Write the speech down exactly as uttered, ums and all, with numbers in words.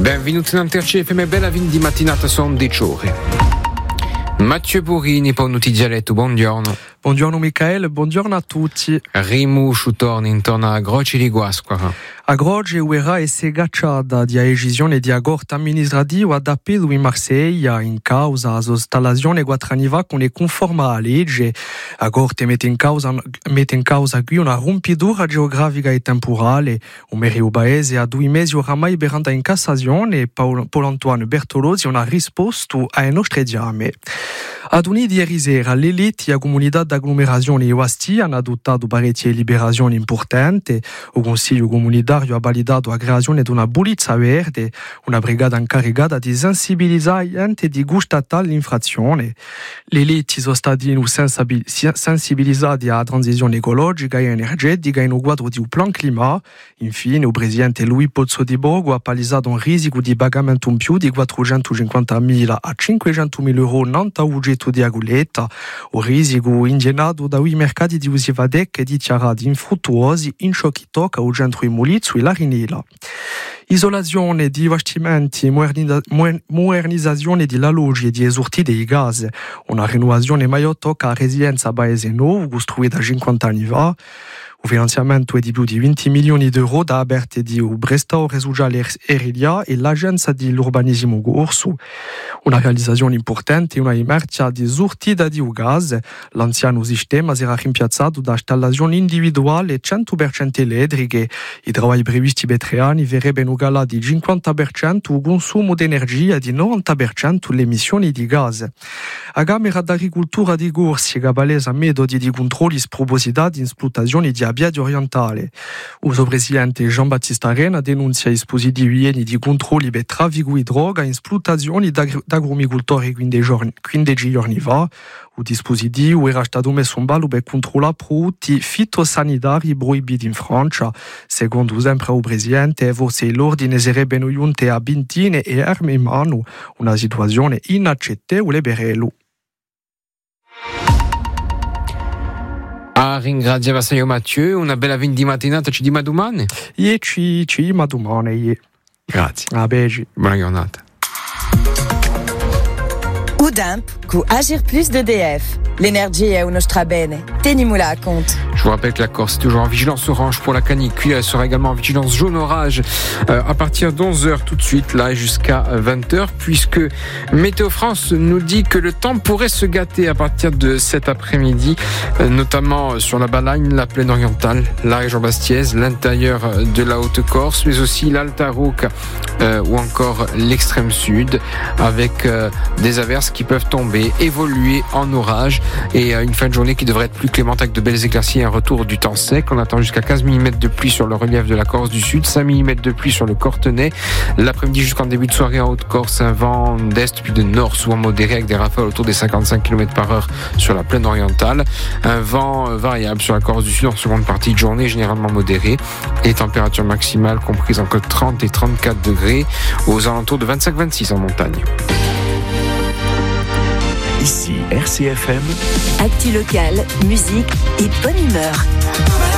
Benvenuti in Terce F M, bella vin di mattinata, sono dieci ore. Matteo Burini, per un dialetto, buongiorno. Buongiorno Michael, buongiorno a tutti. Rimu Sciutorni intorno a Groci di Guasquara. A Groci uera e segacciata di decisione di agorta amministrativa da Pedro in Marsiglia in causa a installazione guatraniva con è conforma a legge. Agorte mette in causa mette in causa qui una rompidura geografica e temporale. Un merio paese a due mesi oramai beranda in Cassazione e Paolo Antoine Bertolozzi ha risposto ai nostri diame. Ad unì di ieri sera l'elite e la comunità d'agglomerazione e Oasti hanno adottato parecchie liberazioni importanti. Il Consiglio comunitario ha validato la creazione di una polizia verde, una brigata incaricata di sensibilizzare e di gustare l'infrazione. L'elite sono stati sensibilizzati alla transizione ecologica e energetica in un quadro di un plan clima. Infine, il presidente Luis Pozzo di Borgo ha palesato un rischio di pagamento in più di quattrocentocinquantamila a cinquecentomila euro non taugeto di aguletta. Il rischio ingenato da i mercati di Usivadec dichiarati infruttuosi in ciò che tocca al centro Imolizzo e la Rinela. Isolazione di investimenti, modernizzazione di alloggi e di esorti dei gas, una rinnovazione maggiore tocca a residenza Paese Nuovo, costruita cinquanta anni fa. Il finanziamento è di più di venti milioni di euro da parte di Brestao Resugale Erilia e l'Agenzia dell'Urbanismo Corso. Una realizzazione importante, una emergenza di sortita di gas. L'anziano sistema sarà rimpiazzato da installazioni individuali cento per cento elettriche. I lavori previsti per tre anni verrebbero ugualati di cinquanta per cento il consumo di energia e di novanta per cento le emissioni di gas. La Camera d'Agricoltura di Corsica palesa metodi di controlli spropositati in esplotazioni di Biadi orientale. Il presidente Jean-Baptiste Arena denuncia dispositivi di controlli per traffico di droga in esplotazioni d'agrumicoltori quindici giorni fa. Il dispositivo era stato messo in ballo per controllare prodotti fitosanitari proibiti in Francia. Secondo sempre il presidente, forse l'ordine sarebbe giunto a bintine e armi in mano, una situazione inaccettabile per lui. Ah, ringrazio Vassaio Mathieu, una bella vin di mattinata, ci dima domani? Ie ci, ci ma domani, ie. Grazie. A begi. Buona giornata. Udimp, cu Agir Plus d'E D F. L'énergie est au nostra bene. Tenimula à compte. Je vous rappelle que la Corse est toujours en vigilance orange pour la canicule. Elle sera également en vigilance jaune orage euh, à partir d'onze heures tout de suite, là, jusqu'à vingt heures, puisque Météo France nous dit que le temps pourrait se gâter à partir de cet après-midi, euh, notamment sur la Balagne, la plaine orientale, la région bastiaise, l'intérieur de la Haute-Corse, mais aussi l'Alta Rocca euh, ou encore l'extrême sud, avec euh, des averses qui peuvent tomber, évoluer en orage. Et une fin de journée qui devrait être plus clémente avec de belles éclaircies et un retour du temps sec. On attend jusqu'à quinze millimètres de pluie sur le relief de la Corse du Sud, cinq millimètres de pluie sur le Cortenay. L'après-midi jusqu'en début de soirée en Haute-Corse, un vent d'est puis de nord souvent modéré avec des rafales autour des cinquante-cinq kilomètres par heure sur la plaine orientale. Un vent variable sur la Corse du Sud en seconde partie de journée, généralement modéré. Les températures maximales comprises entre trente et trente-quatre degrés, aux alentours de vingt-cinq à vingt-six en montagne. Ici R C F M. Actu local, musique et bonne humeur.